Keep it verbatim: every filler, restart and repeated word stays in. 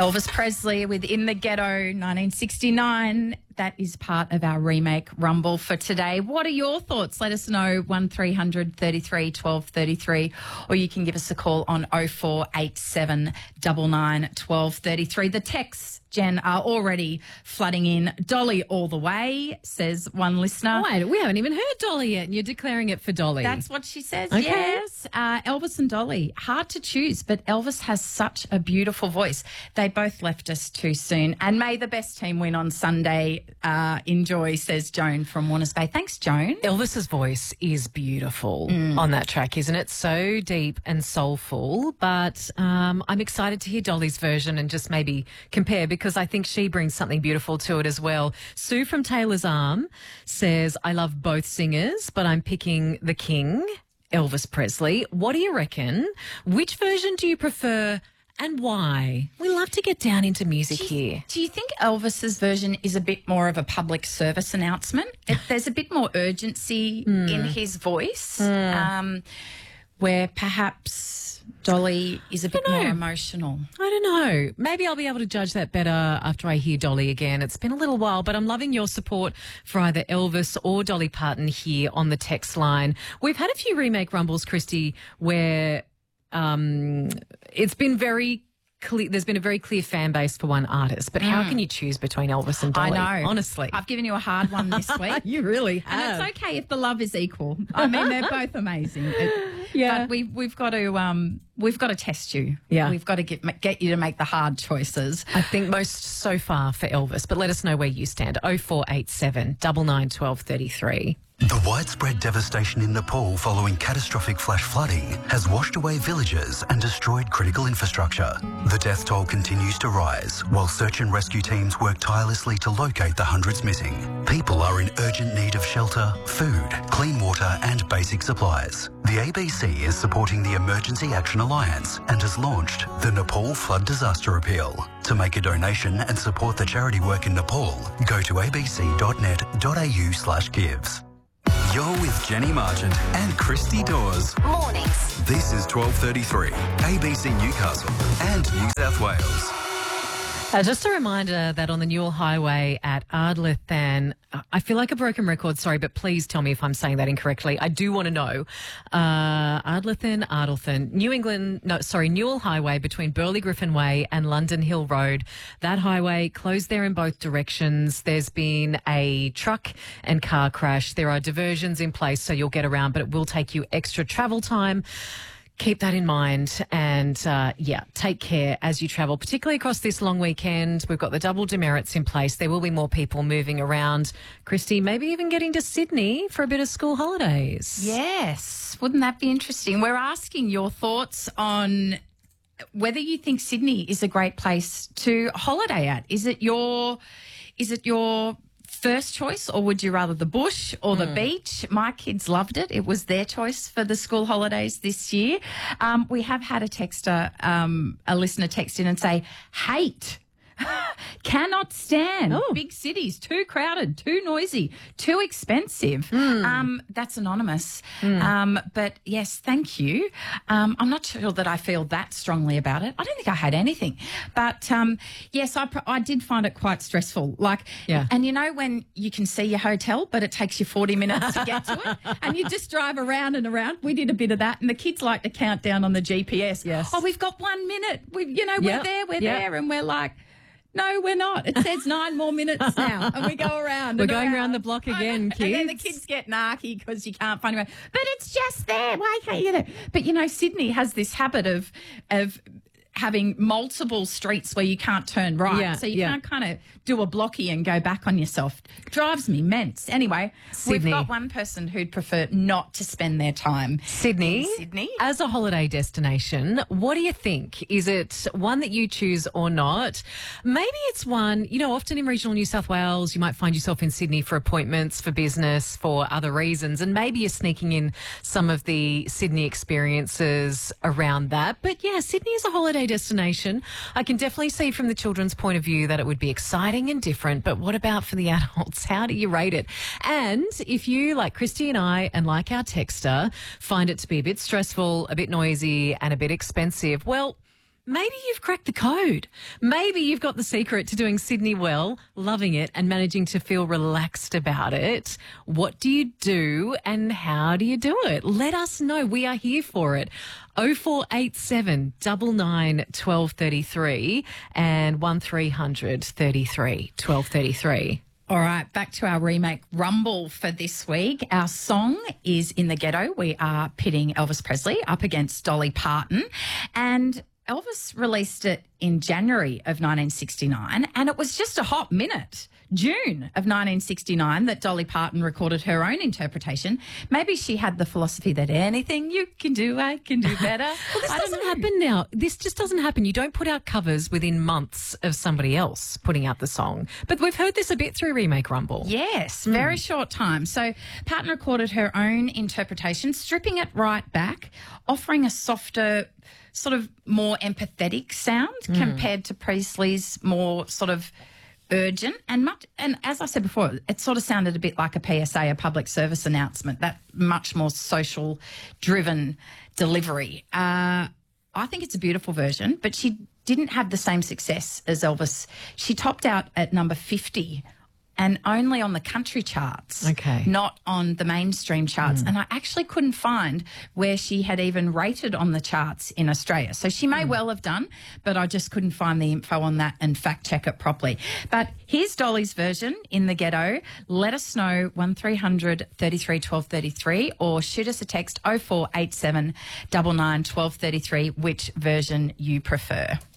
Elvis Presley with In the Ghetto, nineteen sixty-nine. That is part of our remake Rumble for today. What are your thoughts? Let us know, one three hundred thirty-three twelve thirty-three, or you can give us a call on oh four eight seven nine nine one two three three. The texts, Jen, are already flooding in. Dolly all the way, says one listener. Wait, we haven't even heard Dolly yet, and you're declaring it for Dolly. That's what she says, okay. Yes. Uh, Elvis and Dolly, hard to choose, but Elvis has such a beautiful voice. They both left us too soon. And may the best team win on Sunday. Uh, enjoy, says Joan from Warners Bay. Thanks, Joan. Elvis's voice is beautiful Mm. on that track, isn't it? So deep and soulful. But um, I'm excited to hear Dolly's version and just maybe compare, because I think she brings something beautiful to it as well. Sue from Taylor's Arm says, I love both singers, but I'm picking the king, Elvis Presley. What do you reckon? Which version do you prefer? And why? We love to get down into music do you, here. Do you think Elvis's version is a bit more of a public service announcement? It, there's a bit more urgency mm. in his voice, mm. um, where perhaps Dolly is a bit more emotional. I don't know. Maybe I'll be able to judge that better after I hear Dolly again. It's been a little while, but I'm loving your support for either Elvis or Dolly Parton here on the text line. We've had a few remake rumbles, Christy, where Um, it's been very clear. There's been a very clear fan base for one artist, but how mm. can you choose between Elvis and Dolly? I know. Honestly. I've given you a hard one this week. You really have. And it's okay if the love is equal. I mean, they're both amazing. It, yeah. But we, we've got to um, we've got to test you. Yeah. We've got to get get you to make the hard choices. I think most so far for Elvis, but let us know where you stand. oh four eight seven nine nine one two three three. The widespread devastation in Nepal following catastrophic flash flooding has washed away villages and destroyed critical infrastructure. The death toll continues to rise while search and rescue teams work tirelessly to locate the hundreds missing. People are in urgent need of shelter, food, clean water and basic supplies. The A B C is supporting the Emergency Action Alliance and has launched the Nepal Flood Disaster Appeal. To make a donation and support the charity work in Nepal, go to abc.net.au slash gives. You're with Jenny Marchant and Christy Dawes. Mornings. This is twelve thirty-three, A B C Newcastle and New South Wales. Uh, just a reminder that on the Newell Highway at Ardlethan, I feel like a broken record, sorry, but please tell me if I'm saying that incorrectly. I do want to know. Uh, Ardlethan, Ardlethan, New England, no, sorry, Newell Highway between Burley Griffin Way and London Hill Road. That highway closed there in both directions. There's been a truck and car crash. There are diversions in place so you'll get around, but it will take you extra travel time. Keep that in mind and, uh, yeah, take care as you travel, particularly across this long weekend. We've got the double demerits in place. There will be more people moving around. Christy, maybe even getting to Sydney for a bit of school holidays. Yes. Wouldn't that be interesting? We're asking your thoughts on whether you think Sydney is a great place to holiday at. Is it your, is it your first choice, or would you rather the bush or the mm. beach? My kids loved it. It was their choice for the school holidays this year. Um, we have had a texter, um, a listener text in and say, hate. Cannot stand oh. big cities, too crowded, too noisy, too expensive. Mm. Um, that's anonymous. Mm. Um, but yes, thank you. Um, I'm not sure that I feel that strongly about it. I don't think I had anything. But um, yes, I, I did find it quite stressful. Like, yeah. And you know when you can see your hotel, but it takes you forty minutes to get to it, and you just drive around and around. We did a bit of that, and the kids like to count down on the G P S. Yes. Oh, we've got one minute. We, you know, yep. we're there, we're yep. there, and we're like, no, we're not. It says nine more minutes now, and we go around. We're and going around. around the block again, kids. And then the kids get narky because you can't find them. But it's just there. Why can't you? There? But you know, Sydney has this habit of of having multiple streets where you can't turn right, yeah, so you yeah. can't kind of do a blocky and go back on yourself. Drives me mense. Anyway, Sydney. We've got one person who'd prefer not to spend their time Sydney. in Sydney as a holiday destination. What do you think? Is it one that you choose or not? Maybe it's one, you know, often in regional New South Wales, you might find yourself in Sydney for appointments, for business, for other reasons, and maybe you're sneaking in some of the Sydney experiences around that. But yeah, Sydney is a holiday destination. I can definitely see from the children's point of view that it would be exciting and different, but what about for the adults? How do you rate it? And if you, like Christy and I, and like our texter, find it to be a bit stressful, a bit noisy and a bit expensive, well, maybe you've cracked the code. Maybe you've got the secret to doing Sydney well, loving it and managing to feel relaxed about it. What do you do and how do you do it? Let us know. We are here for it. oh four eight seven, nine nine, one two three three and one three hundred thirty-three, twelve thirty-three. All right, back to our remake Rumble for this week. Our song is In the Ghetto. We are pitting Elvis Presley up against Dolly Parton. And Elvis released it in January of nineteen sixty-nine, and it was just a hot minute, June of nineteen sixty-nine, that Dolly Parton recorded her own interpretation. Maybe she had the philosophy that anything you can do, I can do better. Well, this I doesn't don't know. happen now. This just doesn't happen. You don't put out covers within months of somebody else putting out the song. But we've heard this a bit through Remake Rumble. Yes, very short time. So Parton recorded her own interpretation, stripping it right back, offering a softer, sort of more empathetic sound compared to Presley's more sort of urgent and much. And as I said before, it sort of sounded a bit like a P S A, a public service announcement, that much more social driven delivery. Uh, I think it's a beautiful version, but she didn't have the same success as Elvis. She topped out at number fifty and only on the country charts, Okay. not on the mainstream charts. Mm. And I actually couldn't find where she had even rated on the charts in Australia. So she may mm. well have done, but I just couldn't find the info on that and fact check it properly. But here's Dolly's version, In the Ghetto. Let us know one three hundred thirty-three twelve thirty-three or shoot us a text oh four eight seven, nine nine, one two three three which version you prefer.